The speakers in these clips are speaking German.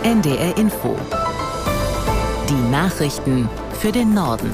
NDR Info. Die Nachrichten für den Norden.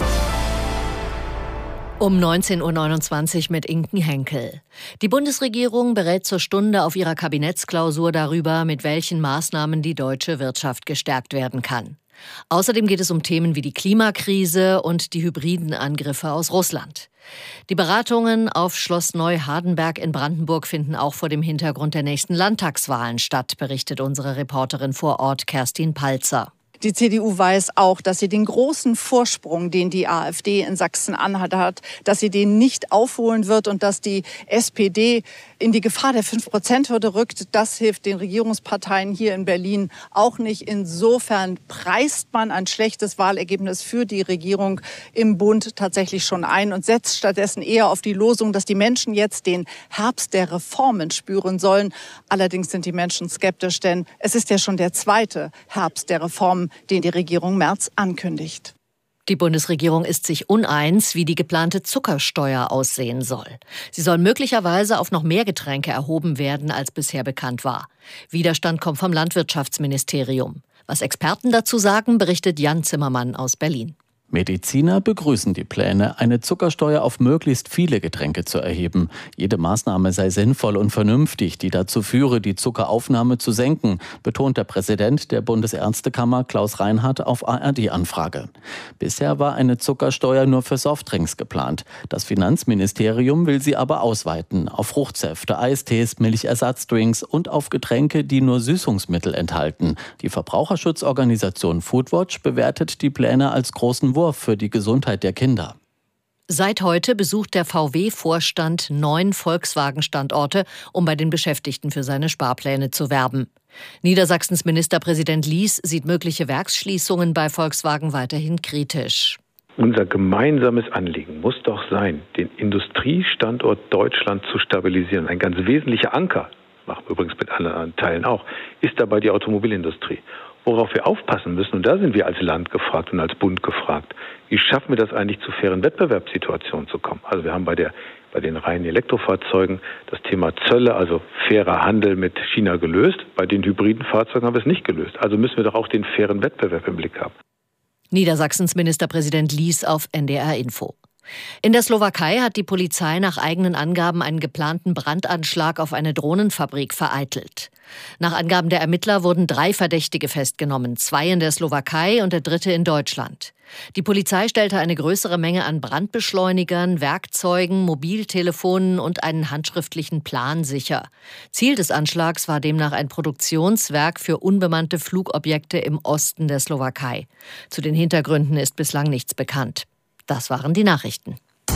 Um 19.29 Uhr mit Inken Henkel. Die Bundesregierung berät zur Stunde auf ihrer Kabinettsklausur darüber, mit welchen Maßnahmen die deutsche Wirtschaft gestärkt werden kann. Außerdem geht es um Themen wie die Klimakrise und die hybriden Angriffe aus Russland. Die Beratungen auf Schloss Neu-Hardenberg in Brandenburg finden auch vor dem Hintergrund der nächsten Landtagswahlen statt, berichtet unsere Reporterin vor Ort Kerstin Palzer. Die CDU weiß auch, dass sie den großen Vorsprung, den die AfD in Sachsen-Anhalt hat, dass sie den nicht aufholen wird und dass die SPD in die Gefahr der 5%-Hürde rückt. Das hilft den Regierungsparteien hier in Berlin auch nicht. Insofern preist man ein schlechtes Wahlergebnis für die Regierung im Bund tatsächlich schon ein und setzt stattdessen eher auf die Losung, dass die Menschen jetzt den Herbst der Reformen spüren sollen. Allerdings sind die Menschen skeptisch, denn es ist ja schon der zweite Herbst der Reformen, den die Regierung Merz ankündigt. Die Bundesregierung ist sich uneins, wie die geplante Zuckersteuer aussehen soll. Sie soll möglicherweise auf noch mehr Getränke erhoben werden, als bisher bekannt war. Widerstand kommt vom Landwirtschaftsministerium. Was Experten dazu sagen, berichtet Jan Zimmermann aus Berlin. Mediziner begrüßen die Pläne, eine Zuckersteuer auf möglichst viele Getränke zu erheben. Jede Maßnahme sei sinnvoll und vernünftig, die dazu führe, die Zuckeraufnahme zu senken, betont der Präsident der Bundesärztekammer Klaus Reinhardt auf ARD-Anfrage. Bisher war eine Zuckersteuer nur für Softdrinks geplant. Das Finanzministerium will sie aber ausweiten auf Fruchtsäfte, Eistees, Milchersatzdrinks und auf Getränke, die nur Süßungsmittel enthalten. Die Verbraucherschutzorganisation Foodwatch bewertet die Pläne als großen Wurf für die Gesundheit der Kinder. Seit heute besucht der VW-Vorstand 9 Volkswagen-Standorte, um bei den Beschäftigten für seine Sparpläne zu werben. Niedersachsens Ministerpräsident Lies sieht mögliche Werksschließungen bei Volkswagen weiterhin kritisch. Unser gemeinsames Anliegen muss doch sein, den Industriestandort Deutschland zu stabilisieren. Ein ganz wesentlicher Anker, machen wir übrigens mit anderen Teilen auch, ist dabei die Automobilindustrie. Worauf wir aufpassen müssen, und da sind wir als Land gefragt und als Bund gefragt, wie schaffen wir das eigentlich, zu fairen Wettbewerbssituationen zu kommen? Also wir haben bei den reinen Elektrofahrzeugen das Thema Zölle, also fairer Handel mit China gelöst. Bei den hybriden Fahrzeugen haben wir es nicht gelöst. Also müssen wir doch auch den fairen Wettbewerb im Blick haben. Niedersachsens Ministerpräsident Lies auf NDR Info. In der Slowakei hat die Polizei nach eigenen Angaben einen geplanten Brandanschlag auf eine Drohnenfabrik vereitelt. Nach Angaben der Ermittler wurden 3 Verdächtige festgenommen, 2 in der Slowakei und der 3. in Deutschland. Die Polizei stellte eine größere Menge an Brandbeschleunigern, Werkzeugen, Mobiltelefonen und einen handschriftlichen Plan sicher. Ziel des Anschlags war demnach ein Produktionswerk für unbemannte Flugobjekte im Osten der Slowakei. Zu den Hintergründen ist bislang nichts bekannt. Das waren die Nachrichten.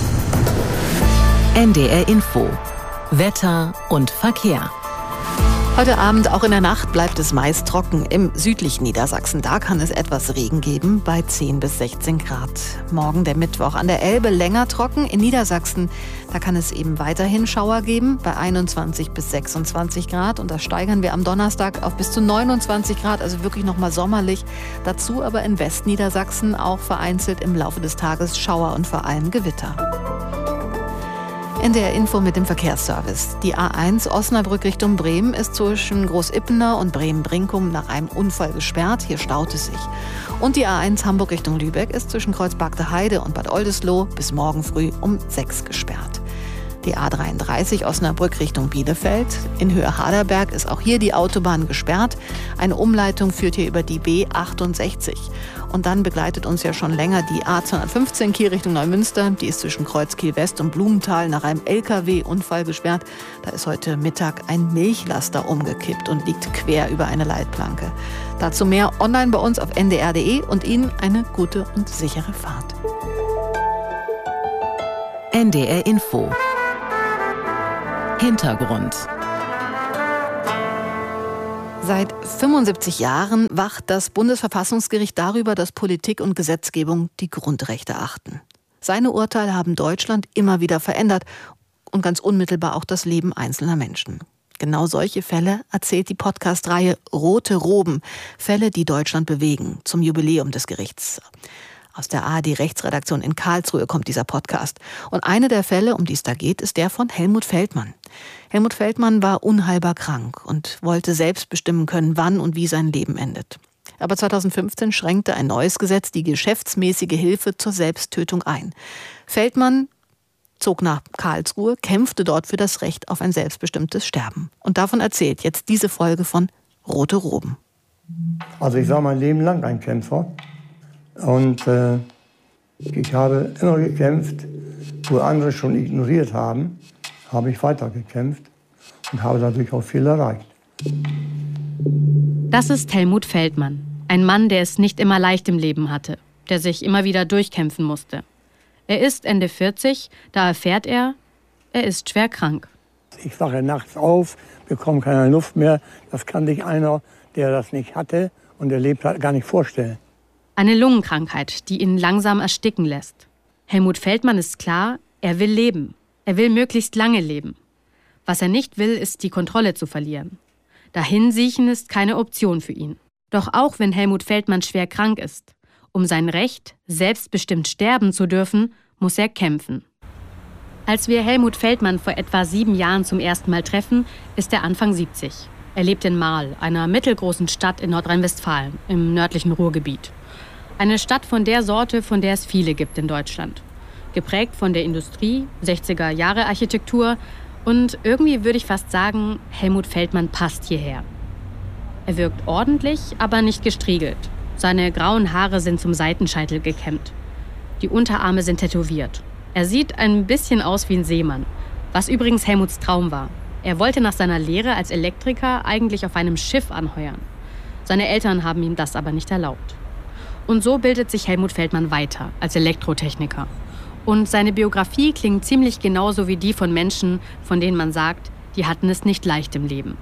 NDR Info. Wetter und Verkehr. Heute Abend, auch in der Nacht, bleibt es meist trocken. Im südlichen Niedersachsen, da kann es etwas Regen geben, bei 10 bis 16 Grad. Morgen, der Mittwoch, an der Elbe länger trocken. In Niedersachsen, da kann es eben weiterhin Schauer geben, bei 21 bis 26 Grad. Und das steigern wir am Donnerstag auf bis zu 29 Grad, also wirklich nochmal sommerlich. Dazu aber in Westniedersachsen auch vereinzelt im Laufe des Tages Schauer und vor allem Gewitter. NDR Info mit dem Verkehrsservice. Die A1 Osnabrück Richtung Bremen ist zwischen Großippener und Bremen-Brinkum nach einem Unfall gesperrt. Hier staut es sich. Und die A1 Hamburg Richtung Lübeck ist zwischen Kreuzberg Heide und Bad Oldesloe bis morgen früh um 6 gesperrt. Die A33 Osnabrück Richtung Bielefeld. In Höhe Haderberg ist auch hier die Autobahn gesperrt. Eine Umleitung führt hier über die B68. Und dann begleitet uns ja schon länger die A215 Kiel Richtung Neumünster. Die ist zwischen Kreuzkiel West und Blumenthal nach einem LKW-Unfall gesperrt. Da ist heute Mittag ein Milchlaster umgekippt und liegt quer über eine Leitplanke. Dazu mehr online bei uns auf ndr.de und Ihnen eine gute und sichere Fahrt. NDR Info. Hintergrund. Seit 75 Jahren wacht das Bundesverfassungsgericht darüber, dass Politik und Gesetzgebung die Grundrechte achten. Seine Urteile haben Deutschland immer wieder verändert und ganz unmittelbar auch das Leben einzelner Menschen. Genau solche Fälle erzählt die Podcast-Reihe Rote Roben, Fälle, die Deutschland bewegen, zum Jubiläum des Gerichts. Aus der ARD-Rechtsredaktion in Karlsruhe kommt dieser Podcast. Und einer der Fälle, um die es da geht, ist der von Helmut Feldmann. Helmut Feldmann war unheilbar krank und wollte selbst bestimmen können, wann und wie sein Leben endet. Aber 2015 schränkte ein neues Gesetz die geschäftsmäßige Hilfe zur Selbsttötung ein. Feldmann zog nach Karlsruhe, kämpfte dort für das Recht auf ein selbstbestimmtes Sterben. Und davon erzählt jetzt diese Folge von Rote Roben. Also ich war mein Leben lang ein Kämpfer und ich habe immer gekämpft, wo andere schon ignoriert haben, habe ich weitergekämpft und habe dadurch auch viel erreicht. Das ist Helmut Feldmann, ein Mann, der es nicht immer leicht im Leben hatte, der sich immer wieder durchkämpfen musste. Er ist Ende 40, da erfährt er ist schwer krank. Ich wache nachts auf, bekomme keine Luft mehr. Das kann sich einer, der das nicht hatte und der lebt, gar nicht vorstellen. Eine Lungenkrankheit, die ihn langsam ersticken lässt. Helmut Feldmann ist klar, er will leben. Er will möglichst lange leben. Was er nicht will, ist die Kontrolle zu verlieren. Dahinsiechen ist keine Option für ihn. Doch auch wenn Helmut Feldmann schwer krank ist, um sein Recht, selbstbestimmt sterben zu dürfen, muss er kämpfen. Als wir Helmut Feldmann vor etwa 7 Jahren zum ersten Mal treffen, ist er Anfang 70. Er lebt in Marl, einer mittelgroßen Stadt in Nordrhein-Westfalen, im nördlichen Ruhrgebiet. Eine Stadt von der Sorte, von der es viele gibt in Deutschland. Geprägt von der Industrie, 60er-Jahre-Architektur und irgendwie würde ich fast sagen, Helmut Feldmann passt hierher. Er wirkt ordentlich, aber nicht gestriegelt. Seine grauen Haare sind zum Seitenscheitel gekämmt. Die Unterarme sind tätowiert. Er sieht ein bisschen aus wie ein Seemann, was übrigens Helmuts Traum war. Er wollte nach seiner Lehre als Elektriker eigentlich auf einem Schiff anheuern. Seine Eltern haben ihm das aber nicht erlaubt. Und so bildet sich Helmut Feldmann weiter als Elektrotechniker. Und seine Biografie klingt ziemlich genauso wie die von Menschen, von denen man sagt, die hatten es nicht leicht im Leben.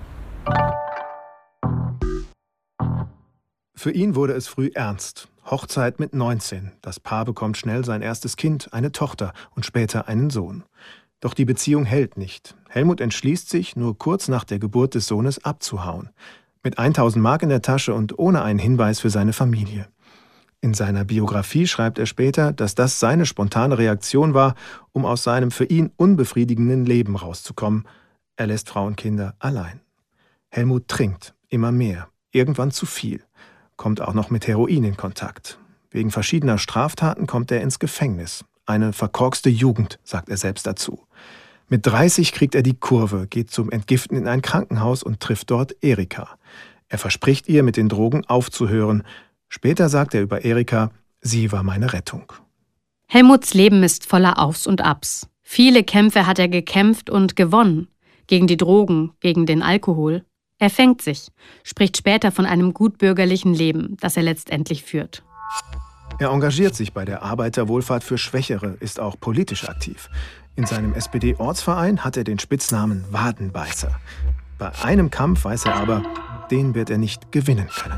Für ihn wurde es früh ernst. Hochzeit mit 19. Das Paar bekommt schnell sein erstes Kind, eine Tochter und später einen Sohn. Doch die Beziehung hält nicht. Helmut entschließt sich, nur kurz nach der Geburt des Sohnes abzuhauen. Mit 1000 Mark in der Tasche und ohne einen Hinweis für seine Familie. In seiner Biografie schreibt er später, dass das seine spontane Reaktion war, um aus seinem für ihn unbefriedigenden Leben rauszukommen. Er lässt Frau und Kinder allein. Helmut trinkt, immer mehr, irgendwann zu viel. Kommt auch noch mit Heroin in Kontakt. Wegen verschiedener Straftaten kommt er ins Gefängnis. Eine verkorkste Jugend, sagt er selbst dazu. Mit 30 kriegt er die Kurve, geht zum Entgiften in ein Krankenhaus und trifft dort Erika. Er verspricht ihr, mit den Drogen aufzuhören. Später sagt er über Erika, sie war meine Rettung. Helmuts Leben ist voller Aufs und Abs. Viele Kämpfe hat er gekämpft und gewonnen. Gegen die Drogen, gegen den Alkohol. Er fängt sich, spricht später von einem gutbürgerlichen Leben, das er letztendlich führt. Er engagiert sich bei der Arbeiterwohlfahrt für Schwächere, ist auch politisch aktiv. In seinem SPD-Ortsverein hat er den Spitznamen Wadenbeißer. Bei einem Kampf weiß er aber, den wird er nicht gewinnen können.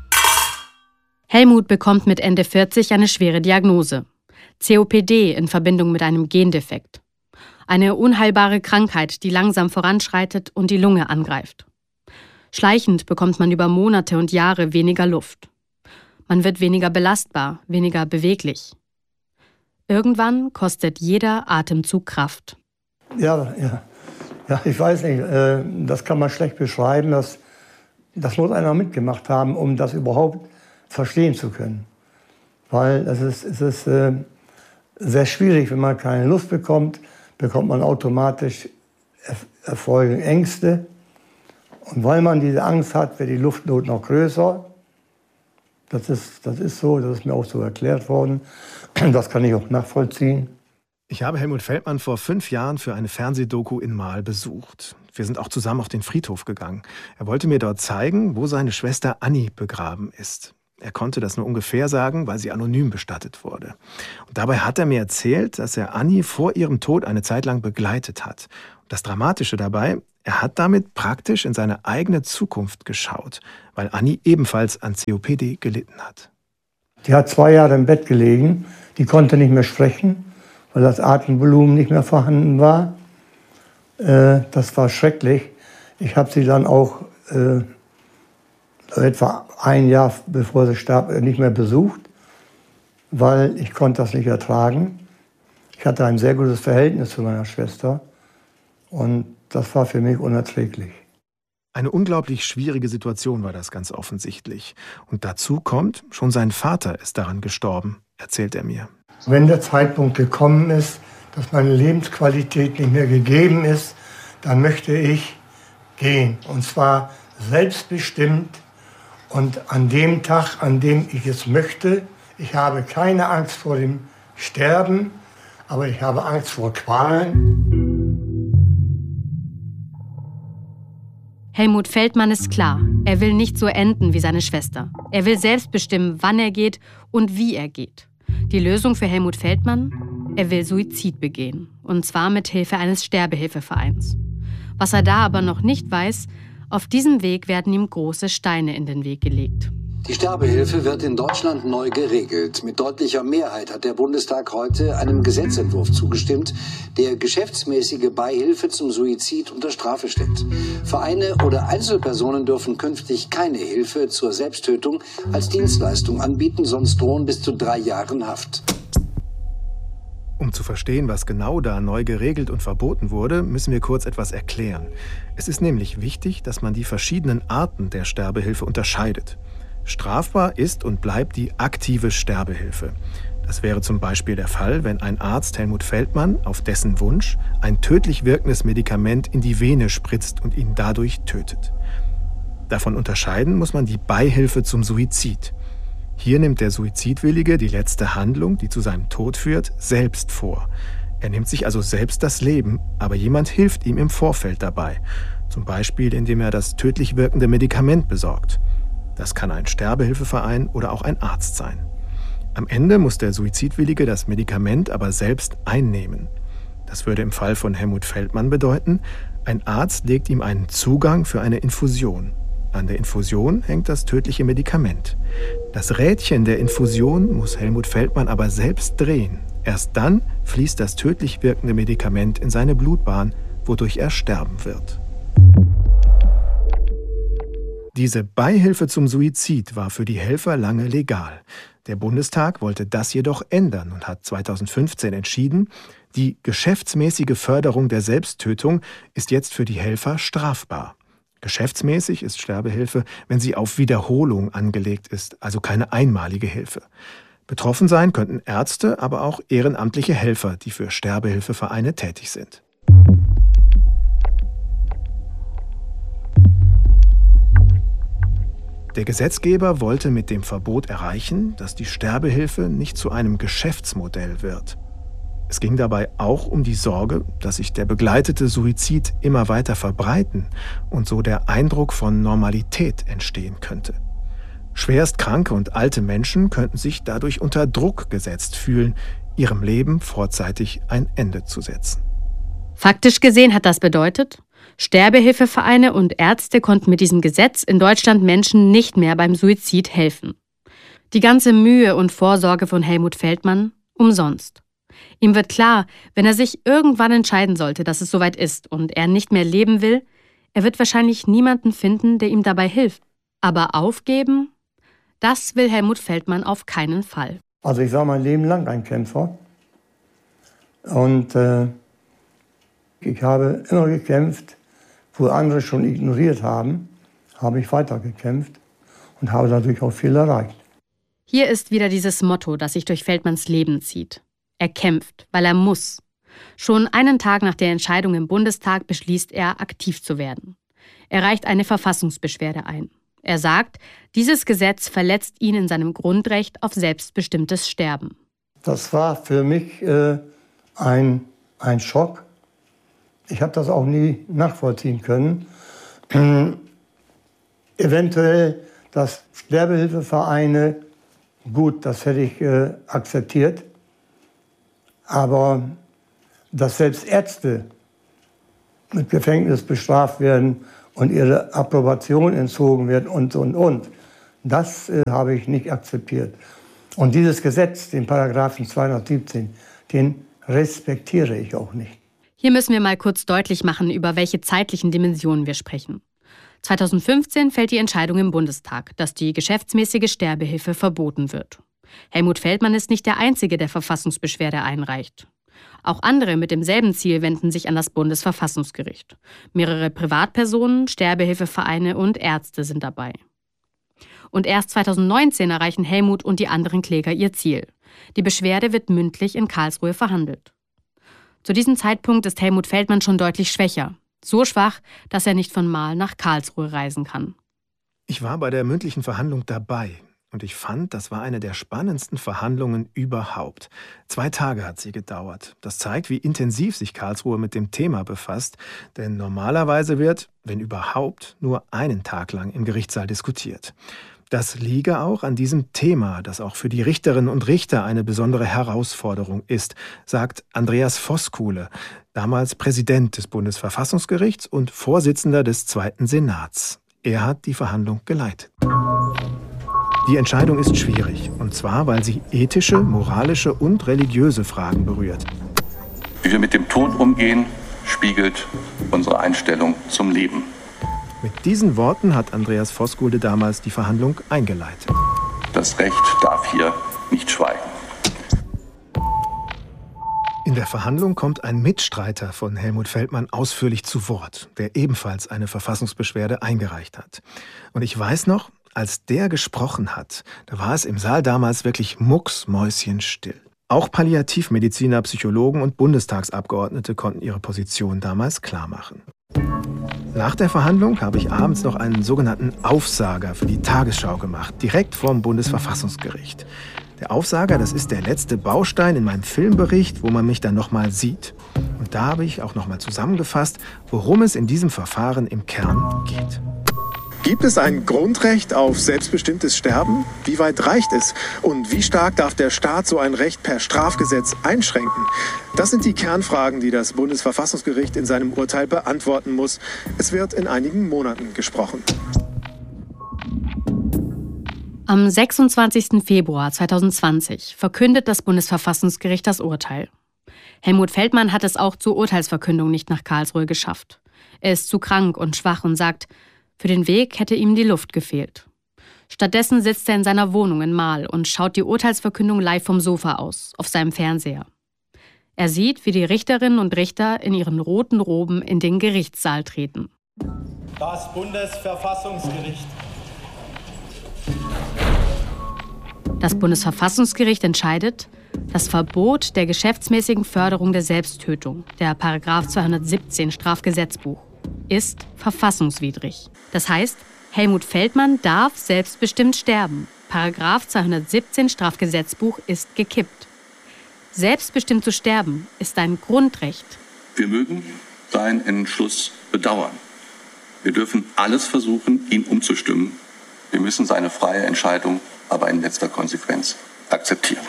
Helmut bekommt mit Ende 40 eine schwere Diagnose. COPD in Verbindung mit einem Gendefekt. Eine unheilbare Krankheit, die langsam voranschreitet und die Lunge angreift. Schleichend bekommt man über Monate und Jahre weniger Luft. Man wird weniger belastbar, weniger beweglich. Irgendwann kostet jeder Atemzug Kraft. Ja, ich weiß nicht, das kann man schlecht beschreiben. Das muss einer mitgemacht haben, um das überhaupt verstehen zu können. Weil es ist sehr schwierig, wenn man keine Luft bekommt man automatisch erfolgen Ängste. Und weil man diese Angst hat, wird die Luftnot noch größer. Das ist so, das ist mir auch so erklärt worden. Das kann ich auch nachvollziehen. Ich habe Helmut Feldmann vor 5 Jahren für eine Fernsehdoku in Marl besucht. Wir sind auch zusammen auf den Friedhof gegangen. Er wollte mir dort zeigen, wo seine Schwester Anni begraben ist. Er konnte das nur ungefähr sagen, weil sie anonym bestattet wurde. Und dabei hat er mir erzählt, dass er Anni vor ihrem Tod eine Zeit lang begleitet hat. Und das Dramatische dabei, er hat damit praktisch in seine eigene Zukunft geschaut, weil Anni ebenfalls an COPD gelitten hat. Die hat 2 Jahre im Bett gelegen, die konnte nicht mehr sprechen, weil das Atemvolumen nicht mehr vorhanden war. Das war schrecklich. Ich habe sie dann auch etwa 1 Jahr bevor sie starb nicht mehr besucht. weil ich konnte das nicht ertragen. Ich hatte ein sehr gutes Verhältnis zu meiner Schwester und das war für mich unerträglich. Eine unglaublich schwierige Situation war das ganz offensichtlich. Und dazu kommt, schon sein Vater ist daran gestorben, erzählt er mir. Wenn der Zeitpunkt gekommen ist, dass meine Lebensqualität nicht mehr gegeben ist, dann möchte ich gehen. Und zwar selbstbestimmt und an dem Tag, an dem ich es möchte. Ich habe keine Angst vor dem Sterben, aber ich habe Angst vor Qualen. Helmut Feldmann ist klar, er will nicht so enden wie seine Schwester. Er will selbst bestimmen, wann er geht und wie er geht. Die Lösung für Helmut Feldmann? Er will Suizid begehen. Und zwar mit Hilfe eines Sterbehilfevereins. Was er da aber noch nicht weiß, auf diesem Weg werden ihm große Steine in den Weg gelegt. Die Sterbehilfe wird in Deutschland neu geregelt. Mit deutlicher Mehrheit hat der Bundestag heute einem Gesetzentwurf zugestimmt, der geschäftsmäßige Beihilfe zum Suizid unter Strafe stellt. Vereine oder Einzelpersonen dürfen künftig keine Hilfe zur Selbsttötung als Dienstleistung anbieten, sonst drohen bis zu 3 Jahren Haft. Um zu verstehen, was genau da neu geregelt und verboten wurde, müssen wir kurz etwas erklären. Es ist nämlich wichtig, dass man die verschiedenen Arten der Sterbehilfe unterscheidet. Strafbar ist und bleibt die aktive Sterbehilfe. Das wäre zum Beispiel der Fall, wenn ein Arzt Helmut Feldmann auf dessen Wunsch ein tödlich wirkendes Medikament in die Vene spritzt und ihn dadurch tötet. Davon unterscheiden muss man die Beihilfe zum Suizid. Hier nimmt der Suizidwillige die letzte Handlung, die zu seinem Tod führt, selbst vor. Er nimmt sich also selbst das Leben, aber jemand hilft ihm im Vorfeld dabei. Zum Beispiel, indem er das tödlich wirkende Medikament besorgt. Das kann ein Sterbehilfeverein oder auch ein Arzt sein. Am Ende muss der Suizidwillige das Medikament aber selbst einnehmen. Das würde im Fall von Helmut Feldmann bedeuten, ein Arzt legt ihm einen Zugang für eine Infusion. An der Infusion hängt das tödliche Medikament. Das Rädchen der Infusion muss Helmut Feldmann aber selbst drehen. Erst dann fließt das tödlich wirkende Medikament in seine Blutbahn, wodurch er sterben wird. Diese Beihilfe zum Suizid war für die Helfer lange legal. Der Bundestag wollte das jedoch ändern und hat 2015 entschieden, die geschäftsmäßige Förderung der Selbsttötung ist jetzt für die Helfer strafbar. Geschäftsmäßig ist Sterbehilfe, wenn sie auf Wiederholung angelegt ist, also keine einmalige Hilfe. Betroffen sein könnten Ärzte, aber auch ehrenamtliche Helfer, die für Sterbehilfevereine tätig sind. Der Gesetzgeber wollte mit dem Verbot erreichen, dass die Sterbehilfe nicht zu einem Geschäftsmodell wird. Es ging dabei auch um die Sorge, dass sich der begleitete Suizid immer weiter verbreiten und so der Eindruck von Normalität entstehen könnte. Schwerst kranke und alte Menschen könnten sich dadurch unter Druck gesetzt fühlen, ihrem Leben vorzeitig ein Ende zu setzen. Faktisch gesehen hat das bedeutet, Sterbehilfevereine und Ärzte konnten mit diesem Gesetz in Deutschland Menschen nicht mehr beim Suizid helfen. Die ganze Mühe und Vorsorge von Helmut Feldmann umsonst. Ihm wird klar, wenn er sich irgendwann entscheiden sollte, dass es soweit ist und er nicht mehr leben will, er wird wahrscheinlich niemanden finden, der ihm dabei hilft. Aber aufgeben, das will Helmut Feldmann auf keinen Fall. Also ich war mein Leben lang ein Kämpfer und ich habe immer gekämpft, wo andere schon ignoriert haben, habe ich weitergekämpft und habe dadurch auch viel erreicht. Hier ist wieder dieses Motto, das sich durch Feldmanns Leben zieht. Er kämpft, weil er muss. Schon einen Tag nach der Entscheidung im Bundestag beschließt er, aktiv zu werden. Er reicht eine Verfassungsbeschwerde ein. Er sagt, dieses Gesetz verletzt ihn in seinem Grundrecht auf selbstbestimmtes Sterben. Das war für mich ein Schock. Ich habe das auch nie nachvollziehen können. Eventuell, dass Sterbehilfevereine, gut, das hätte ich akzeptiert. Aber dass selbst Ärzte mit Gefängnis bestraft werden und ihre Approbation entzogen wird und. Das habe ich nicht akzeptiert. Und dieses Gesetz, den Paragraphen 217, den respektiere ich auch nicht. Hier müssen wir mal kurz deutlich machen, über welche zeitlichen Dimensionen wir sprechen. 2015 fällt die Entscheidung im Bundestag, dass die geschäftsmäßige Sterbehilfe verboten wird. Helmut Feldmann ist nicht der Einzige, der Verfassungsbeschwerde einreicht. Auch andere mit demselben Ziel wenden sich an das Bundesverfassungsgericht. Mehrere Privatpersonen, Sterbehilfevereine und Ärzte sind dabei. Und erst 2019 erreichen Helmut und die anderen Kläger ihr Ziel. Die Beschwerde wird mündlich in Karlsruhe verhandelt. Zu diesem Zeitpunkt ist Helmut Feldmann schon deutlich schwächer. So schwach, dass er nicht von Marl nach Karlsruhe reisen kann. Ich war bei der mündlichen Verhandlung dabei. Und ich fand, das war eine der spannendsten Verhandlungen überhaupt. 2 Tage hat sie gedauert. Das zeigt, wie intensiv sich Karlsruhe mit dem Thema befasst. Denn normalerweise wird, wenn überhaupt, nur einen Tag lang im Gerichtssaal diskutiert. Das liege auch an diesem Thema, das auch für die Richterinnen und Richter eine besondere Herausforderung ist, sagt Andreas Voskuhle, damals Präsident des Bundesverfassungsgerichts und Vorsitzender des Zweiten Senats. Er hat die Verhandlung geleitet. Die Entscheidung ist schwierig, und zwar, weil sie ethische, moralische und religiöse Fragen berührt. Wie wir mit dem Tod umgehen, spiegelt unsere Einstellung zum Leben. Mit diesen Worten hat Andreas Voskuhle damals die Verhandlung eingeleitet. Das Recht darf hier nicht schweigen. In der Verhandlung kommt ein Mitstreiter von Helmut Feldmann ausführlich zu Wort, der ebenfalls eine Verfassungsbeschwerde eingereicht hat. Und ich weiß noch, als der gesprochen hat, da war es im Saal damals wirklich mucksmäuschenstill. Auch Palliativmediziner, Psychologen und Bundestagsabgeordnete konnten ihre Position damals klarmachen. Nach der Verhandlung habe ich abends noch einen sogenannten Aufsager für die Tagesschau gemacht, direkt vorm Bundesverfassungsgericht. Der Aufsager, das ist der letzte Baustein in meinem Filmbericht, wo man mich dann nochmal sieht. Und da habe ich auch nochmal zusammengefasst, worum es in diesem Verfahren im Kern geht. Gibt es ein Grundrecht auf selbstbestimmtes Sterben? Wie weit reicht es? Und wie stark darf der Staat so ein Recht per Strafgesetz einschränken? Das sind die Kernfragen, die das Bundesverfassungsgericht in seinem Urteil beantworten muss. Es wird in einigen Monaten gesprochen. Am 26. Februar 2020 verkündet das Bundesverfassungsgericht das Urteil. Helmut Feldmann hat es auch zur Urteilsverkündung nicht nach Karlsruhe geschafft. Er ist zu krank und schwach und sagt, für den Weg hätte ihm die Luft gefehlt. Stattdessen sitzt er in seiner Wohnung in Marl und schaut die Urteilsverkündung live vom Sofa aus, auf seinem Fernseher. Er sieht, wie die Richterinnen und Richter in ihren roten Roben in den Gerichtssaal treten. Das Bundesverfassungsgericht. Das Bundesverfassungsgericht entscheidet, das Verbot der geschäftsmäßigen Förderung der Selbsttötung, der § 217 Strafgesetzbuch, ist verfassungswidrig. Das heißt, Helmut Feldmann darf selbstbestimmt sterben. § 217 Strafgesetzbuch ist gekippt. Selbstbestimmt zu sterben ist ein Grundrecht. Wir mögen seinen Entschluss bedauern. Wir dürfen alles versuchen, ihn umzustimmen. Wir müssen seine freie Entscheidung aber in letzter Konsequenz akzeptieren.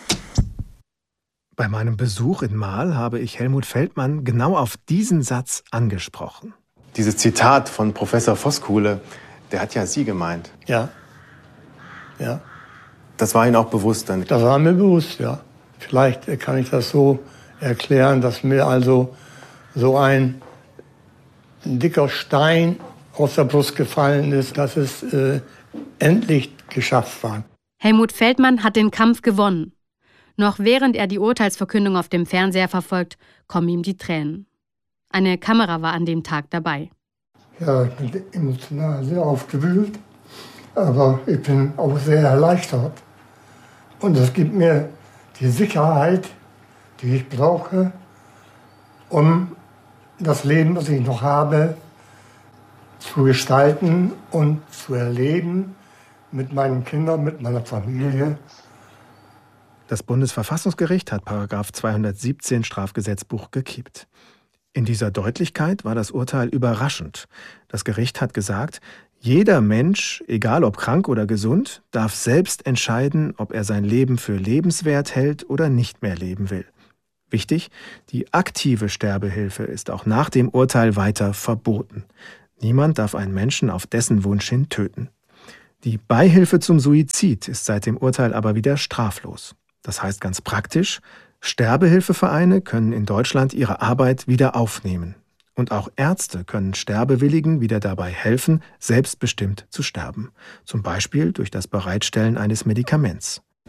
Bei meinem Besuch in Marl habe ich Helmut Feldmann genau auf diesen Satz angesprochen. Dieses Zitat von Professor Voskuhle, der hat ja Sie gemeint. Ja. Ja. Das war Ihnen auch bewusst dann? Das war mir bewusst, ja. Vielleicht kann ich das so erklären, dass mir also so ein dicker Stein aus der Brust gefallen ist, dass es endlich geschafft war. Helmut Feldmann hat den Kampf gewonnen. Noch während er die Urteilsverkündung auf dem Fernseher verfolgt, kommen ihm die Tränen. Eine Kamera war an dem Tag dabei. Ja, ich bin emotional sehr aufgewühlt, aber ich bin auch sehr erleichtert. Und es gibt mir die Sicherheit, die ich brauche, um das Leben, das ich noch habe, zu gestalten und zu erleben mit meinen Kindern, mit meiner Familie. Das Bundesverfassungsgericht hat § 217 Strafgesetzbuch gekippt. In dieser Deutlichkeit war das Urteil überraschend. Das Gericht hat gesagt, jeder Mensch, egal ob krank oder gesund, darf selbst entscheiden, ob er sein Leben für lebenswert hält oder nicht mehr leben will. Wichtig, die aktive Sterbehilfe ist auch nach dem Urteil weiter verboten. Niemand darf einen Menschen auf dessen Wunsch hin töten. Die Beihilfe zum Suizid ist seit dem Urteil aber wieder straflos. Das heißt ganz praktisch, Sterbehilfevereine können in Deutschland ihre Arbeit wieder aufnehmen. Und auch Ärzte können Sterbewilligen wieder dabei helfen, selbstbestimmt zu sterben. Zum Beispiel durch das Bereitstellen eines Medikaments.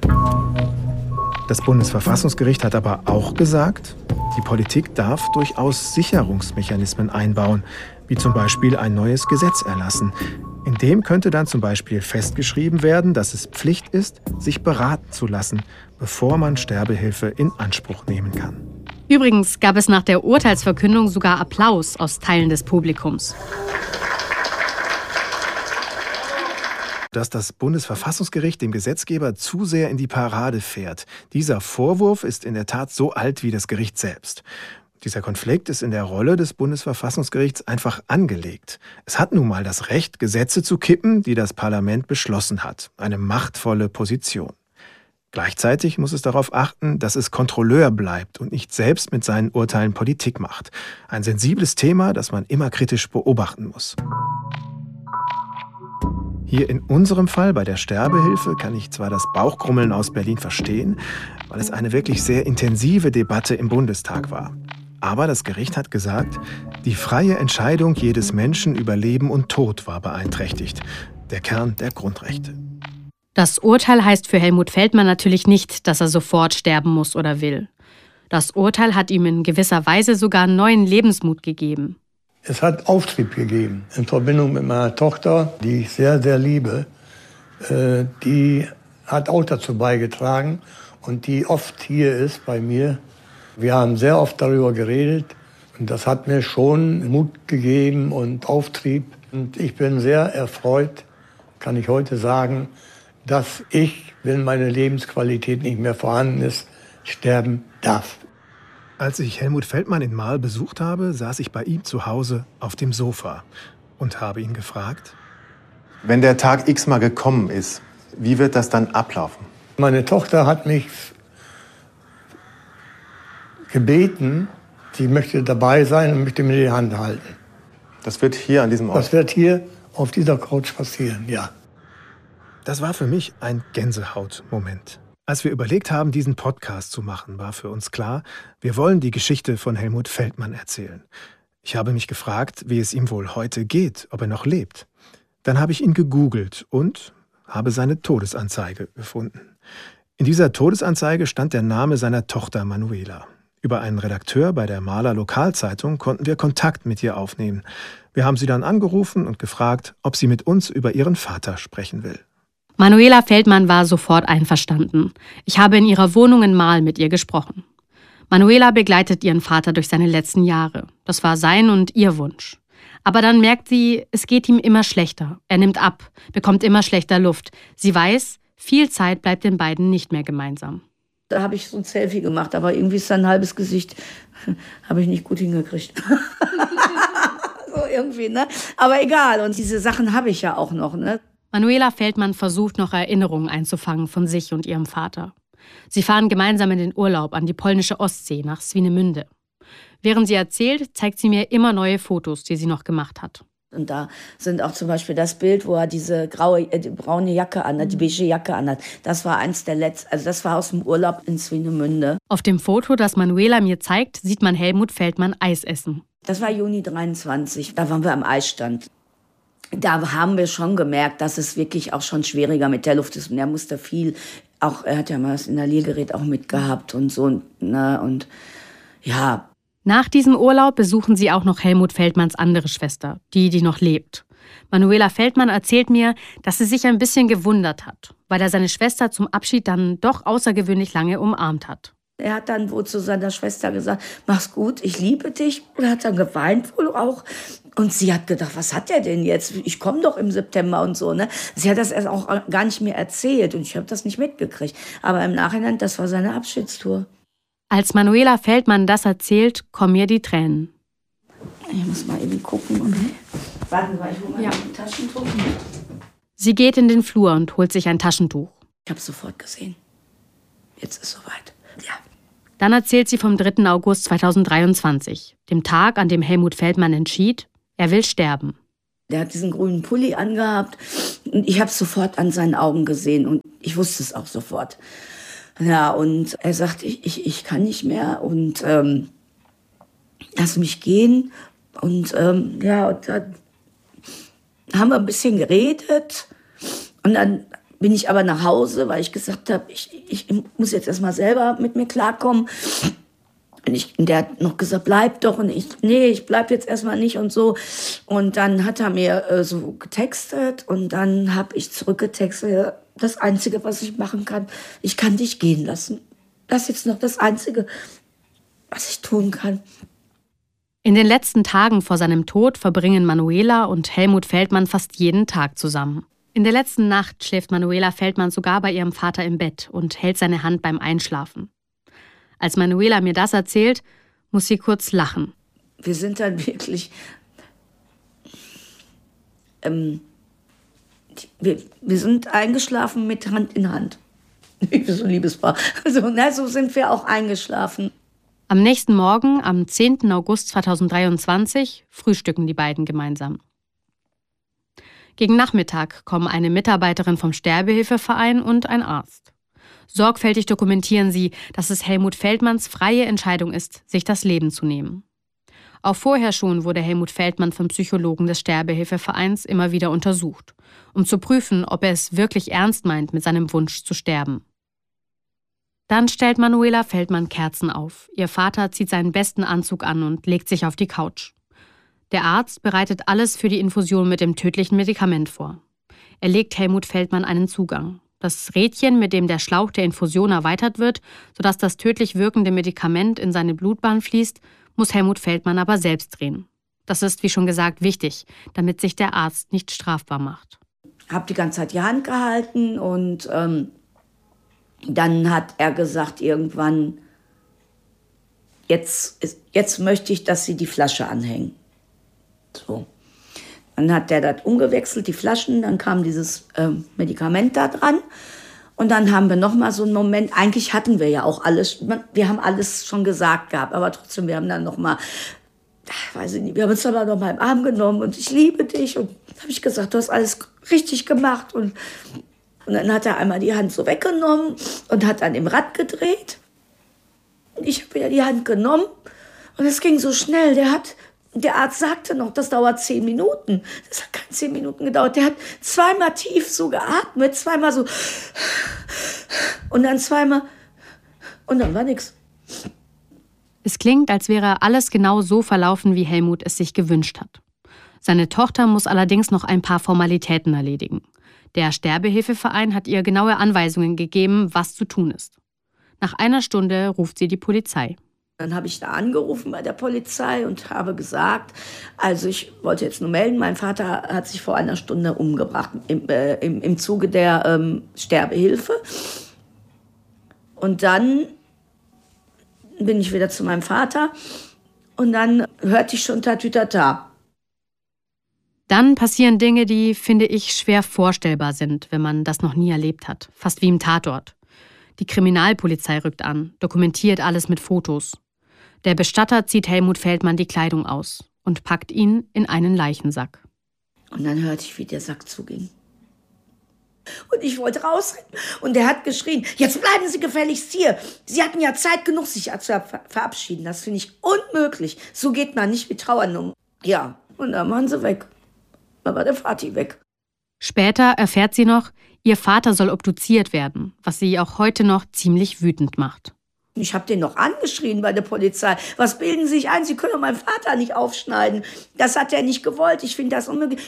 Das Bundesverfassungsgericht hat aber auch gesagt, die Politik darf durchaus Sicherungsmechanismen einbauen, wie zum Beispiel ein neues Gesetz erlassen. In dem könnte dann zum Beispiel festgeschrieben werden, dass es Pflicht ist, sich beraten zu lassen, bevor man Sterbehilfe in Anspruch nehmen kann. Übrigens gab es nach der Urteilsverkündung sogar Applaus aus Teilen des Publikums. Dass das Bundesverfassungsgericht dem Gesetzgeber zu sehr in die Parade fährt. Dieser Vorwurf ist in der Tat so alt wie das Gericht selbst. Dieser Konflikt ist in der Rolle des Bundesverfassungsgerichts einfach angelegt. Es hat nun mal das Recht, Gesetze zu kippen, die das Parlament beschlossen hat. Eine machtvolle Position. Gleichzeitig muss es darauf achten, dass es Kontrolleur bleibt und nicht selbst mit seinen Urteilen Politik macht. Ein sensibles Thema, das man immer kritisch beobachten muss. Hier in unserem Fall bei der Sterbehilfe kann ich zwar das Bauchkrummeln aus Berlin verstehen, weil es eine wirklich sehr intensive Debatte im Bundestag war. Aber das Gericht hat gesagt, die freie Entscheidung jedes Menschen über Leben und Tod war beeinträchtigt. Der Kern der Grundrechte. Das Urteil heißt für Helmut Feldmann natürlich nicht, dass er sofort sterben muss oder will. Das Urteil hat ihm in gewisser Weise sogar neuen Lebensmut gegeben. Es hat Auftrieb gegeben in Verbindung mit meiner Tochter, die ich sehr, sehr liebe. Die hat auch dazu beigetragen und die oft hier ist bei mir. Wir haben sehr oft darüber geredet und das hat mir schon Mut gegeben und Auftrieb. Und ich bin sehr erfreut, kann ich heute sagen, dass ich, wenn meine Lebensqualität nicht mehr vorhanden ist, sterben darf. Als ich Helmut Feldmann in Marl besucht habe, saß ich bei ihm zu Hause auf dem Sofa und habe ihn gefragt: Wenn der Tag X mal gekommen ist, wie wird das dann ablaufen? Meine Tochter hat mich gebeten, sie möchte dabei sein und möchte mir die Hand halten. Das wird hier an diesem Ort? Das wird hier auf dieser Couch passieren, ja. Das war für mich ein Gänsehautmoment. Als wir überlegt haben, diesen Podcast zu machen, war für uns klar, wir wollen die Geschichte von Helmut Feldmann erzählen. Ich habe mich gefragt, wie es ihm wohl heute geht, ob er noch lebt. Dann habe ich ihn gegoogelt und habe seine Todesanzeige gefunden. In dieser Todesanzeige stand der Name seiner Tochter Manuela. Über einen Redakteur bei der Marler Lokalzeitung konnten wir Kontakt mit ihr aufnehmen. Wir haben sie dann angerufen und gefragt, ob sie mit uns über ihren Vater sprechen will. Manuela Feldmann war sofort einverstanden. Ich habe in ihrer Wohnung in Marl mit ihr gesprochen. Manuela begleitet ihren Vater durch seine letzten Jahre. Das war sein und ihr Wunsch. Aber dann merkt sie, es geht ihm immer schlechter. Er nimmt ab, bekommt immer schlechter Luft. Sie weiß, viel Zeit bleibt den beiden nicht mehr gemeinsam. Da habe ich so ein Selfie gemacht, aber irgendwie ist sein halbes Gesicht, habe ich nicht gut hingekriegt. So irgendwie, ne? Aber egal, und diese Sachen habe ich ja auch noch, ne? Manuela Feldmann versucht noch Erinnerungen einzufangen von sich und ihrem Vater. Sie fahren gemeinsam in den Urlaub an die polnische Ostsee nach Swinemünde. Während sie erzählt, zeigt sie mir immer neue Fotos, die sie noch gemacht hat. Und da sind auch zum Beispiel das Bild, wo er diese braune Jacke anhat, die beige Jacke anhat. Das war eins der letzten, also das war aus dem Urlaub in Swinemünde. Auf dem Foto, das Manuela mir zeigt, sieht man Helmut Feldmann Eis essen. Das war Juni 23, da waren wir am Eisstand. Da haben wir schon gemerkt, dass es wirklich auch schon schwieriger mit der Luft ist. Und er musste viel, auch er hat ja mal das Inhaliergerät auch mitgehabt und so, ne, und ja. Nach diesem Urlaub besuchen sie auch noch Helmut Feldmanns andere Schwester, die noch lebt. Manuela Feldmann erzählt mir, dass sie sich ein bisschen gewundert hat, weil er seine Schwester zum Abschied dann doch außergewöhnlich lange umarmt hat. Er hat dann wohl zu seiner Schwester gesagt, mach's gut, ich liebe dich. Und er hat dann geweint wohl auch. Und sie hat gedacht, was hat er denn jetzt? Ich komme doch im September und so, ne? Sie hat das erst auch gar nicht mehr erzählt und ich habe das nicht mitgekriegt. Aber im Nachhinein, das war seine Abschiedstour. Als Manuela Feldmann das erzählt, kommen ihr die Tränen. Ich muss mal eben gucken. Okay. Warten Sie mal, ich hole mal ein Taschentuch. Sie geht in den Flur und holt sich ein Taschentuch. Ich habe es sofort gesehen. Jetzt ist soweit. Ja. Dann erzählt sie vom 3. August 2023, dem Tag, an dem Helmut Feldmann entschied, er will sterben. Der hat diesen grünen Pulli angehabt und ich habe es sofort an seinen Augen gesehen und ich wusste es auch sofort. Ja, und er sagt, ich kann nicht mehr und lass mich gehen. Und ja, und dann haben wir ein bisschen geredet und dann bin ich aber nach Hause, weil ich gesagt habe, ich muss jetzt erstmal selber mit mir klarkommen. Und der hat noch gesagt, bleib doch. Und ich bleib jetzt erstmal nicht und so. Und dann hat er mir so getextet und dann habe ich zurückgetextet, das Einzige, was ich machen kann, ich kann dich gehen lassen. Das ist jetzt noch das Einzige, was ich tun kann. In den letzten Tagen vor seinem Tod verbringen Manuela und Helmut Feldmann fast jeden Tag zusammen. In der letzten Nacht schläft Manuela Feldmann sogar bei ihrem Vater im Bett und hält seine Hand beim Einschlafen. Als Manuela mir das erzählt, muss sie kurz lachen. Wir sind dann wirklich... wir sind eingeschlafen mit Hand in Hand. So ein Liebespaar. So sind wir auch eingeschlafen. Am nächsten Morgen, am 10. August 2023, frühstücken die beiden gemeinsam. Gegen Nachmittag kommen eine Mitarbeiterin vom Sterbehilfeverein und ein Arzt. Sorgfältig dokumentieren sie, dass es Helmut Feldmanns freie Entscheidung ist, sich das Leben zu nehmen. Auch vorher schon wurde Helmut Feldmann vom Psychologen des Sterbehilfevereins immer wieder untersucht, um zu prüfen, ob er es wirklich ernst meint mit seinem Wunsch zu sterben. Dann stellt Manuela Feldmann Kerzen auf. Ihr Vater zieht seinen besten Anzug an und legt sich auf die Couch. Der Arzt bereitet alles für die Infusion mit dem tödlichen Medikament vor. Er legt Helmut Feldmann einen Zugang. Das Rädchen, mit dem der Schlauch der Infusion erweitert wird, sodass das tödlich wirkende Medikament in seine Blutbahn fließt, muss Helmut Feldmann aber selbst drehen. Das ist, wie schon gesagt, wichtig, damit sich der Arzt nicht strafbar macht. Ich habe die ganze Zeit die Hand gehalten und dann hat er gesagt irgendwann, jetzt möchte ich, dass Sie die Flasche anhängen. So. Dann hat der das umgewechselt, die Flaschen, dann kam dieses Medikament da dran. Und dann haben wir noch mal so einen Moment, eigentlich hatten wir ja auch alles, wir haben alles schon gesagt gehabt, aber trotzdem, wir haben dann noch mal, weiß ich nicht, wir haben uns aber noch mal im Arm genommen und ich liebe dich. Und habe ich gesagt, du hast alles richtig gemacht. Und dann hat er einmal die Hand so weggenommen und hat an dem Rad gedreht. Und ich habe wieder die Hand genommen und es ging so schnell. Der Arzt sagte noch, das dauert 10 Minuten. Das hat keine 10 Minuten gedauert. Der hat zweimal tief so geatmet, zweimal so und dann zweimal und dann war nichts. Es klingt, als wäre alles genau so verlaufen, wie Helmut es sich gewünscht hat. Seine Tochter muss allerdings noch ein paar Formalitäten erledigen. Der Sterbehilfeverein hat ihr genaue Anweisungen gegeben, was zu tun ist. Nach einer Stunde ruft sie die Polizei. Dann habe ich da angerufen bei der Polizei und habe gesagt, also ich wollte jetzt nur melden, mein Vater hat sich vor einer Stunde umgebracht im Zuge der Sterbehilfe. Und dann bin ich wieder zu meinem Vater und dann hörte ich schon Tatütata. Dann passieren Dinge, die, finde ich, schwer vorstellbar sind, wenn man das noch nie erlebt hat. Fast wie im Tatort. Die Kriminalpolizei rückt an, dokumentiert alles mit Fotos. Der Bestatter zieht Helmut Feldmann die Kleidung aus und packt ihn in einen Leichensack. Und dann hörte ich, wie der Sack zuging. Und ich wollte rausrennen. Und der hat geschrien, jetzt bleiben Sie gefälligst hier. Sie hatten ja Zeit genug, sich zu verabschieden. Das finde ich unmöglich. So geht man nicht mit Trauern um. Ja, und dann waren sie weg. Da war der Vati weg. Später erfährt sie noch, ihr Vater soll obduziert werden, was sie auch heute noch ziemlich wütend macht. Ich habe den noch angeschrien bei der Polizei. Was bilden Sie sich ein? Sie können doch meinen Vater nicht aufschneiden. Das hat er nicht gewollt. Ich finde das unmöglich.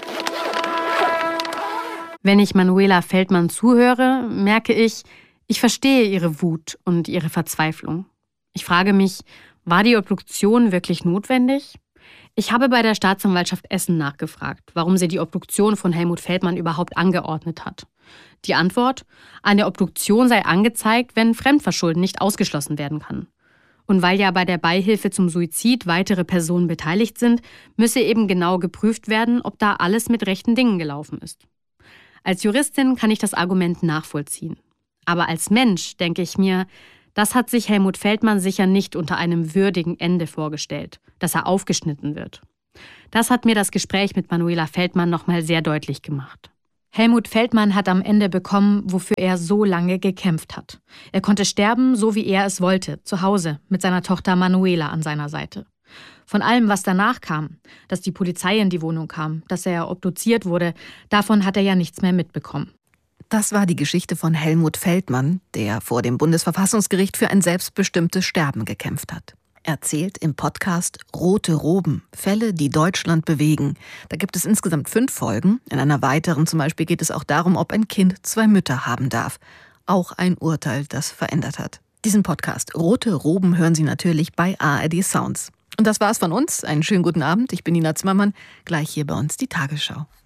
Wenn ich Manuela Feldmann zuhöre, merke ich verstehe ihre Wut und ihre Verzweiflung. Ich frage mich, war die Obduktion wirklich notwendig? Ich habe bei der Staatsanwaltschaft Essen nachgefragt, warum sie die Obduktion von Helmut Feldmann überhaupt angeordnet hat. Die Antwort: Eine Obduktion sei angezeigt, wenn Fremdverschulden nicht ausgeschlossen werden kann. Und weil ja bei der Beihilfe zum Suizid weitere Personen beteiligt sind, müsse eben genau geprüft werden, ob da alles mit rechten Dingen gelaufen ist. Als Juristin kann ich das Argument nachvollziehen. Aber als Mensch denke ich mir, das hat sich Helmut Feldmann sicher nicht unter einem würdigen Ende vorgestellt, dass er aufgeschnitten wird. Das hat mir das Gespräch mit Manuela Feldmann nochmal sehr deutlich gemacht. Helmut Feldmann hat am Ende bekommen, wofür er so lange gekämpft hat. Er konnte sterben, so wie er es wollte, zu Hause, mit seiner Tochter Manuela an seiner Seite. Von allem, was danach kam, dass die Polizei in die Wohnung kam, dass er obduziert wurde, davon hat er ja nichts mehr mitbekommen. Das war die Geschichte von Helmut Feldmann, der vor dem Bundesverfassungsgericht für ein selbstbestimmtes Sterben gekämpft hat. Erzählt im Podcast Rote Roben, Fälle, die Deutschland bewegen. Da gibt es insgesamt 5 Folgen. In einer weiteren zum Beispiel geht es auch darum, ob ein Kind 2 Mütter haben darf. Auch ein Urteil, das verändert hat. Diesen Podcast Rote Roben hören Sie natürlich bei ARD Sounds. Und das war's von uns. Einen schönen guten Abend. Ich bin Nina Zimmermann. Gleich hier bei uns die Tagesschau.